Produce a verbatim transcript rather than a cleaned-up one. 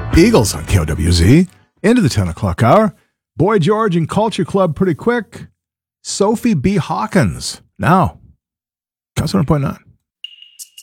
Eagles on K O W Z. Into the ten o'clock hour. Boy George and Culture Club pretty quick. Sophie B. Hawkins. Now, one oh one point nine.